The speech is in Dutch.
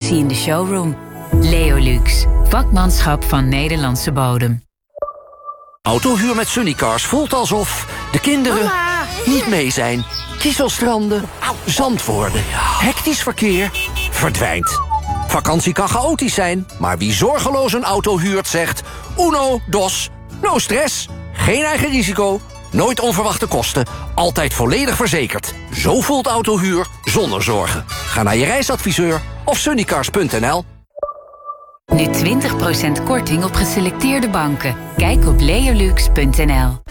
selectie in de showroom. Leolux, vakmanschap van Nederlandse bodem. Autohuur met Sunnycars voelt alsof de kinderen niet mee zijn. Kieselstranden, zand worden, hectisch verkeer, verdwijnt. Vakantie kan chaotisch zijn, maar wie zorgeloos een auto huurt zegt... Uno, dos, no stress, geen eigen risico, nooit onverwachte kosten, altijd volledig verzekerd. Zo voelt autohuur zonder zorgen. Ga naar je reisadviseur of sunnycars.nl. Nu 20% korting op geselecteerde banken. Kijk op leolux.nl.